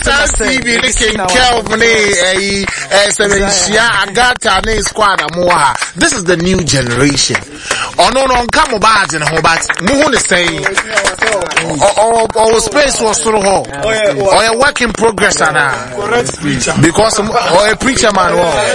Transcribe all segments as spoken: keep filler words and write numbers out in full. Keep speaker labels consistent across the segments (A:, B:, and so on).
A: T V looking Kelvin, eh, eh, Seventia, Agata, ne squad, Amoa. This is the new generation. Oh no, no, come about in home, but Moon is saying, oh, oh, space was so hot. Or a work in progress, Anna. Because, or a preacher man,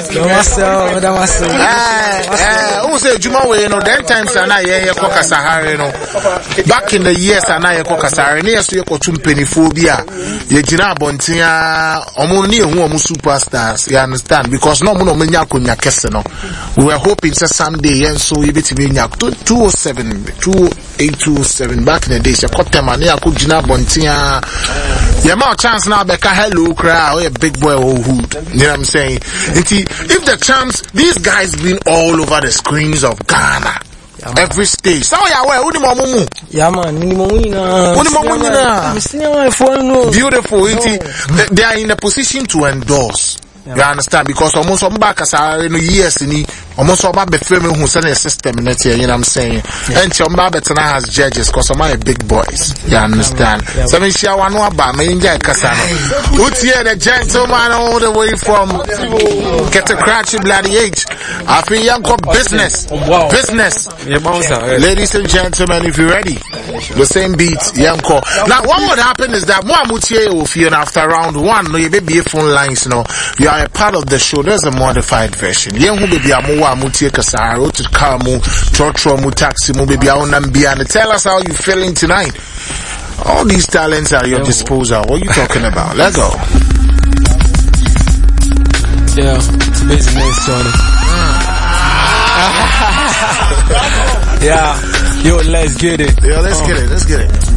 A: oh, who said Juma, you know, ten times and I hear Sahara, back in the years and I coca Sahara, near to your penny phobia, Yejina Bontia, Omoni, who are superstars, you understand? Because no one menya kunya keseno. We were hoping that someday, and so you bet me two oh seven, two eight two seven back in the days, you caught them and you could Jina Bontia. You have chance now, Becca, hello, cry, or a big boy or hood. You know what I'm saying? If the champs, these guys been all over the screens of Ghana. Yeah, every stage. So yeah, where uni mamumu? Yeah man, ni mamuina. Uni mamuina. Beautiful. They, they are in a position to endorse. Yeah, you understand? Because almost some back as I know years in almost all about the filming who send a system in it, you know what I'm saying? Yeah. And some back as judges because some are big boys. You understand? Yeah, so I share one about me in Kasano. Who's here the gentleman all the way from get a cratchy bloody age. I feel young business. Wow. Business. Yeah, ladies and gentlemen, if you're ready, the same beat, young call. Now what would happen is that more Mutie will feel after round one, no, you may be phone lines, you know. You are a part of the show. There's a modified version. Yen who baby amuwa mutie kasaro to kamu trotro mu taxi mu baby aunambia. Tell us how you feeling tonight. All these talents are at your disposal. What are you talking about? Let's go.
B: Yeah, it's business, Johnny. Yeah, yo, let's get it.
A: Yo, let's oh. get it. Let's get it.